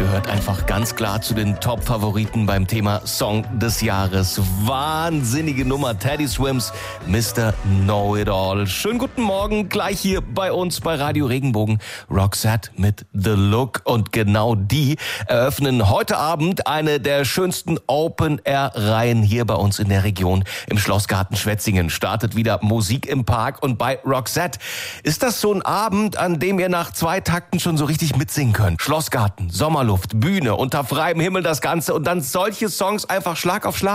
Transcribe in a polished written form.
gehört einfach ganz klar zu den Top-Favoriten beim Thema Song des Jahres. Wahnsinnige Nummer, Teddy Swims, Mr. Know-It-All. Schönen guten Morgen, gleich hier bei uns bei Radio Regenbogen. Roxette mit The Look. Und genau die eröffnen heute Abend eine der schönsten Open-Air-Reihen hier bei uns in der Region. Im Schlossgarten Schwetzingen startet wieder Musik im Park. Und bei Roxette ist das so ein Abend, an dem ihr nach 2 Takten schon so richtig mitsingen könnt. Schlossgarten, Sommerluft, Bühne, unter freiem Himmel das Ganze und dann solche Songs einfach Schlag auf Schlag.